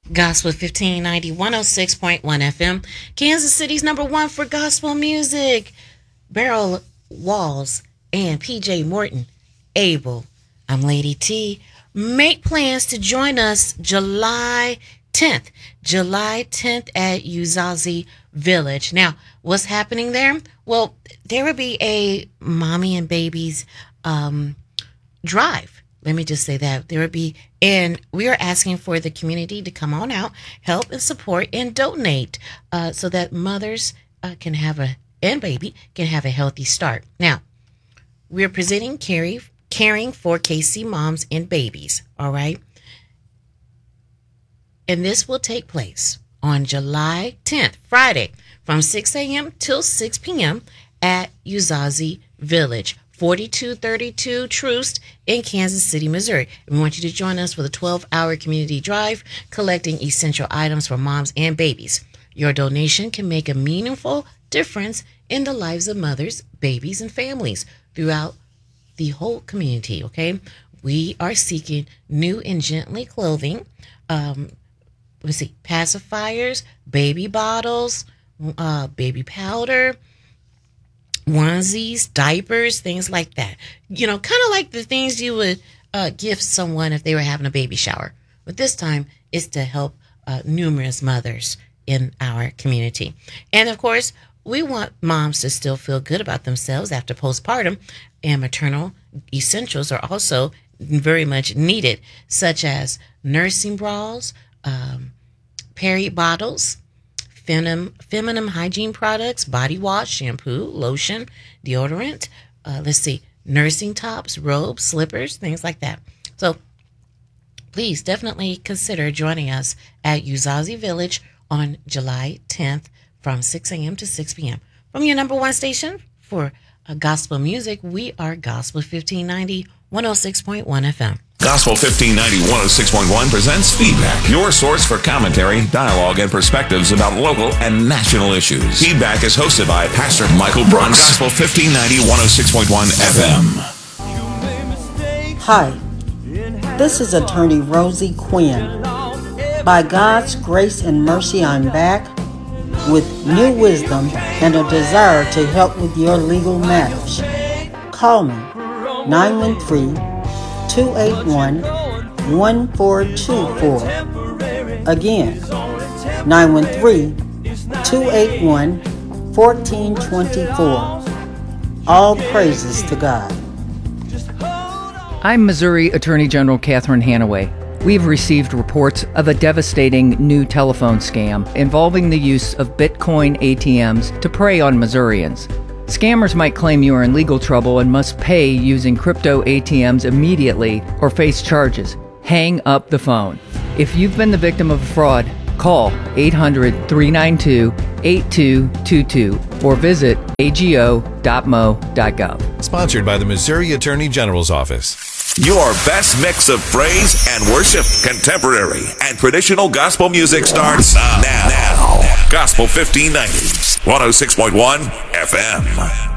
Gospel 1590 106.1 FM, Kansas City's number one for gospel music. Beryl Walls and PJ Morton, Abel. I'm Lady T. Make plans to join us July 10th. July 10th at Uzazi Village. Now, what's happening there? Well, there will be a mommy and babies drive. Let me just say that there will be, and we are asking for the community to come on out, help and support and donate so that mothers and baby can have a healthy start. Now, we're presenting Caring for KC Moms and Babies, all right? And this will take place on July 10th, Friday, from 6 a.m. till 6 p.m. at Uzazi Village, 4232 Troost in Kansas City, Missouri. And we want you to join us for the 12-hour community drive, collecting essential items for moms and babies. Your donation can make a meaningful difference in the lives of mothers, babies, and families throughout the whole community, okay? We are seeking new and gently clothing, pacifiers, baby bottles, baby powder, onesies, diapers, things like that. You know, kind of like the things you would gift someone if they were having a baby shower. But this time, it's to help numerous mothers in our community. And of course, we want moms to still feel good about themselves after postpartum, and maternal essentials are also very much needed, such as nursing bras, Perry bottles, feminine hygiene products, body wash, shampoo, lotion, deodorant, nursing tops, robes, slippers, things like that. So please definitely consider joining us at Uzazi Village on July 10th from 6 a.m. to 6 p.m. From your number one station for gospel music, we are Gospel 1590 106.1 FM. Gospel 1590 106.1 presents Feedback, your source for commentary, dialogue, and perspectives about local and national issues. Feedback is hosted by Pastor Michael Brooks. Gospel 1590 106.1 FM. Hi, this is attorney Rosie Quinn. By God's grace and mercy, I'm back with new wisdom and a desire to help with your legal matters. Call me 913-281-1424. Again, 913-281-1424. All praises to God. I'm Missouri Attorney General Catherine Hanaway. We've received reports of a devastating new telephone scam involving the use of Bitcoin ATMs to prey on Missourians. Scammers might claim you are in legal trouble and must pay using crypto ATMs immediately or face charges. Hang up the phone. If you've been the victim of a fraud, call 800-392-8222 or visit ago.mo.gov. Sponsored by the Missouri Attorney General's Office. Your best mix of praise and worship, contemporary and traditional gospel music starts now. Gospel 1590, 106.1 FM.